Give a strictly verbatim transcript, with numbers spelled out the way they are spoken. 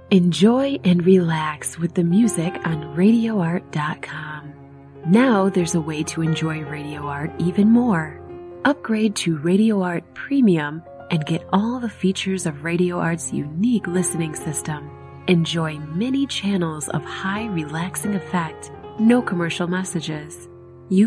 Enjoy and relax with the music on radio art dot com. Now there's a way to enjoy Radio Art even more. Upgrade to Radio Art Premium and get all the features of Radio Art's unique listening system. Enjoy many channels of high relaxing effect, no commercial messages.